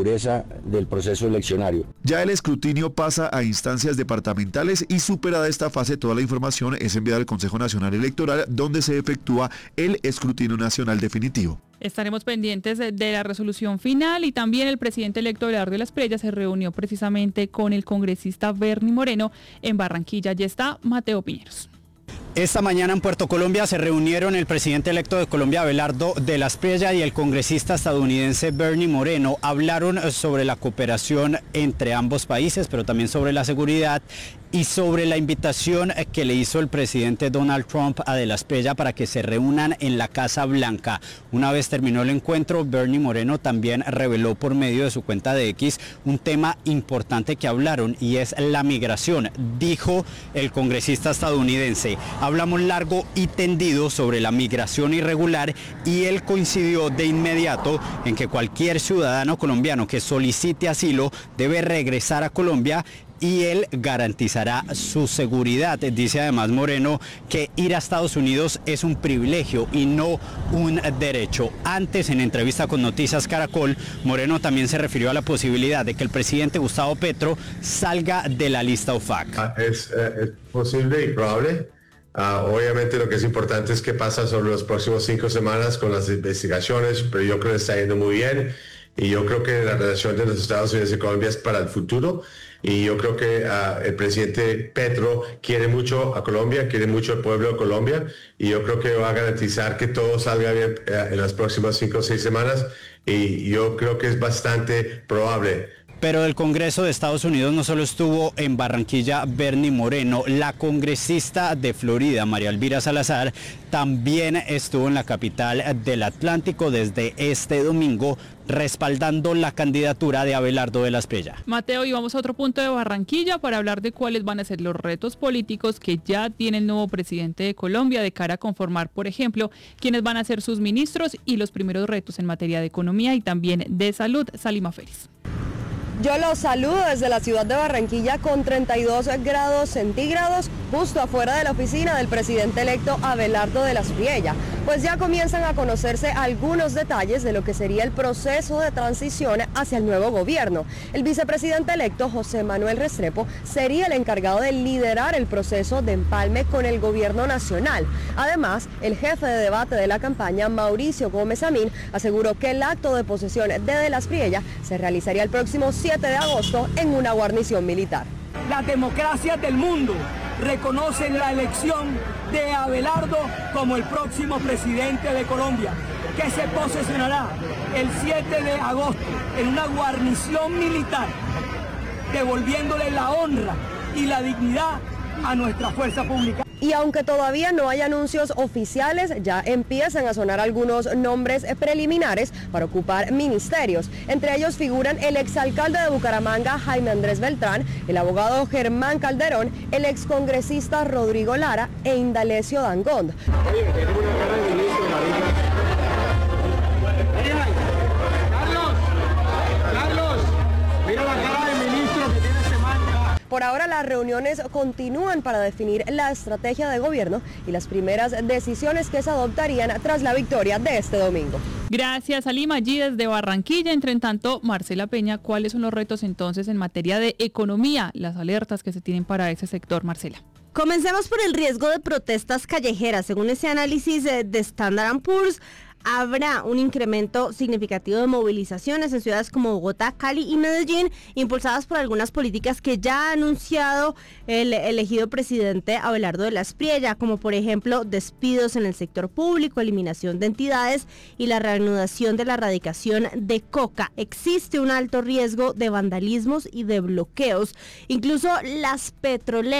pureza del proceso eleccionario. Ya el escrutinio pasa a instancias departamentales y superada esta fase toda la información es enviada al Consejo Nacional Electoral, donde se efectúa el escrutinio nacional definitivo. Estaremos pendientes de la resolución final y también el presidente electo Abelardo de la Espriella se reunió precisamente con el congresista Bernie Moreno en Barranquilla. Ya está Mateo Piñeros. Esta mañana en Puerto Colombia se reunieron el presidente electo de Colombia, Abelardo de la Espriella, y el congresista estadounidense Bernie Moreno. Hablaron sobre la cooperación entre ambos países, pero también sobre la seguridad y sobre la invitación que le hizo el presidente Donald Trump a de la Espriella para que se reúnan en la Casa Blanca. Una vez terminó el encuentro, Bernie Moreno también reveló por medio de su cuenta de X un tema importante que hablaron y es la migración. Dijo el congresista estadounidense: hablamos largo y tendido sobre la migración irregular y él coincidió de inmediato en que cualquier ciudadano colombiano que solicite asilo debe regresar a Colombia y él garantizará su seguridad. Dice además Moreno que ir a Estados Unidos es un privilegio y no un derecho. Antes, en entrevista con Noticias Caracol, Moreno también se refirió a la posibilidad de que el presidente Gustavo Petro salga de la lista OFAC. Es posible y probable. Obviamente lo que es importante es qué pasa sobre los próximos 5 semanas con las investigaciones, pero yo creo que está yendo muy bien y yo creo que la relación de los Estados Unidos y Colombia es para el futuro y yo creo que el presidente Petro quiere mucho a Colombia, quiere mucho al pueblo de Colombia y yo creo que va a garantizar que todo salga bien en las próximas 5 o 6 semanas y yo creo que es bastante probable. Pero del Congreso de Estados Unidos no solo estuvo en Barranquilla Bernie Moreno, la congresista de Florida, María Elvira Salazar, también estuvo en la capital del Atlántico desde este domingo, respaldando la candidatura de Abelardo de la Espriella. Mateo, y vamos a otro punto de Barranquilla para hablar de cuáles van a ser los retos políticos que ya tiene el nuevo presidente de Colombia de cara a conformar, por ejemplo, quiénes van a ser sus ministros y los primeros retos en materia de economía y también de salud. Salima Félix. Yo los saludo desde la ciudad de Barranquilla con 32 grados centígrados, justo afuera de la oficina del presidente electo Abelardo de la Espriella, pues ya comienzan a conocerse algunos detalles de lo que sería el proceso de transición hacia el nuevo gobierno. El vicepresidente electo José Manuel Restrepo sería el encargado de liderar el proceso de empalme con el gobierno nacional. Además, el jefe de debate de la campaña, Mauricio Gómez Amín, aseguró que el acto de posesión de la Espriella se realizaría el próximo 7 de agosto en una guarnición militar. Las democracias del mundo reconocen la elección de Abelardo como el próximo presidente de Colombia, que se posesionará el 7 de agosto en una guarnición militar, devolviéndole la honra y la dignidad a nuestra fuerza pública. Y aunque todavía no hay anuncios oficiales, ya empiezan a sonar algunos nombres preliminares para ocupar ministerios. Entre ellos figuran el exalcalde de Bucaramanga, Jaime Andrés Beltrán, el abogado Germán Calderón, el excongresista Rodrigo Lara e Indalecio Dangond. Por ahora las reuniones continúan para definir la estrategia de gobierno y las primeras decisiones que se adoptarían tras la victoria de este domingo. Gracias, Salima. Allí desde Barranquilla. Entre tanto, Marcela Peña, ¿cuáles son los retos entonces en materia de economía? Las alertas que se tienen para ese sector, Marcela. Comencemos por el riesgo de protestas callejeras. Según ese análisis de Standard & Poor's, habrá un incremento significativo de movilizaciones en ciudades como Bogotá, Cali y Medellín, impulsadas por algunas políticas que ya ha anunciado el elegido presidente Abelardo de la Espriella, como por ejemplo despidos en el sector público, eliminación de entidades y la reanudación de la erradicación de coca. Existe un alto riesgo de vandalismos y de bloqueos. Incluso las petroleras